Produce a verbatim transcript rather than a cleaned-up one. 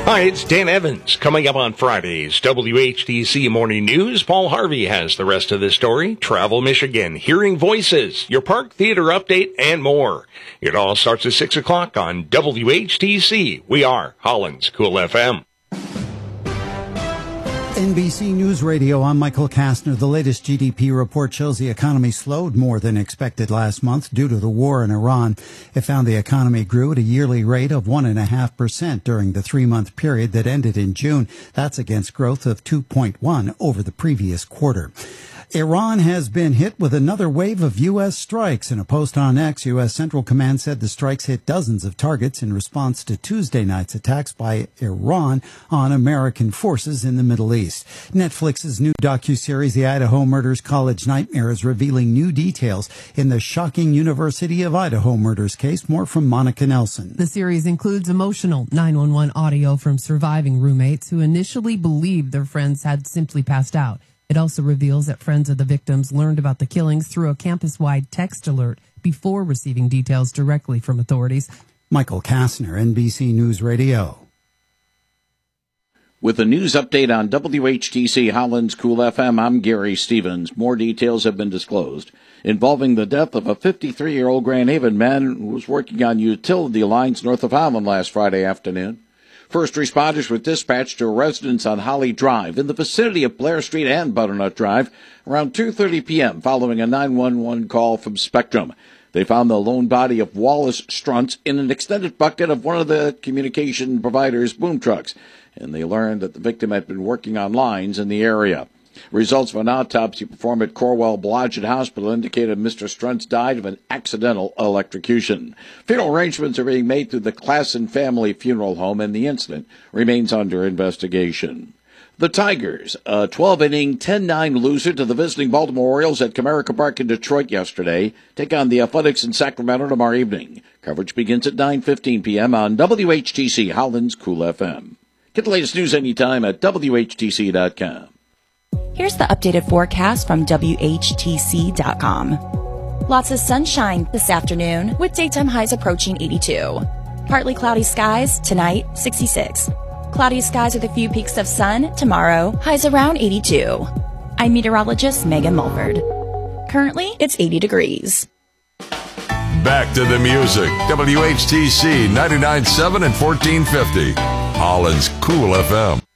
Hi, it's Dan Evans. Coming up on Friday's W H T C Morning News, Paul Harvey has the rest of the story, Travel Michigan, Hearing Voices, your park theater update, and more. It all starts at six o'clock on W H T C. We are Holland's Cool F M. N B C News Radio, I'm Michael Kastner. The latest G D P report shows the economy slowed more than expected last month due to the war in Iran. It found the economy grew at a yearly rate of one point five percent during the three-month period that ended in June. That's against growth of two point one over the previous quarter. Iran has been hit with another wave of U S strikes. In a post on X, U S Central Command said the strikes hit dozens of targets in response to Tuesday night's attacks by Iran on American forces in the Middle East. Netflix's new docuseries, The Idaho Murders College Nightmare, is revealing new details in the shocking University of Idaho murders case. More from Monica Nelson. The series includes emotional nine one one audio from surviving roommates who initially believed their friends had simply passed out. It also reveals that friends of the victims learned about the killings through a campus-wide text alert before receiving details directly from authorities. Michael Kastner, N B C News Radio. With a news update on W H T C Holland's Cool F M, I'm Gary Stevens. More details have been disclosed involving the death of a fifty-three-year-old Grand Haven man who was working on utility lines north of Holland last Friday afternoon. First responders were dispatched to a residence on Holly Drive in the vicinity of Blair Street and Butternut Drive around two thirty p.m. following a nine one one call from Spectrum. They found the lone body of Wallace Struntz in an extended bucket of one of the communication provider's boom trucks, and they learned that the victim had been working on lines in the area. Results of an autopsy performed at Corwell Blodgett Hospital indicated Mister Struntz died of an accidental electrocution. Funeral arrangements are being made through the Klassen Family Funeral Home, and the incident remains under investigation. The Tigers, a twelve-inning, ten nine loser to the visiting Baltimore Orioles at Comerica Park in Detroit yesterday, take on the Athletics in Sacramento tomorrow evening. Coverage begins at nine fifteen p.m. on W H T C Holland's Cool F M. Get the latest news anytime at W H T C dot com. Here's the updated forecast from W H T C dot com. Lots of sunshine this afternoon with daytime highs approaching eighty-two. Partly cloudy skies tonight, sixty-six. Cloudy skies with a few peaks of sun tomorrow, highs around eighty-two. I'm meteorologist Megan Mulford. Currently, it's eighty degrees. Back to the music. W H T C ninety-nine point seven and fourteen fifty. Holland's Cool F M.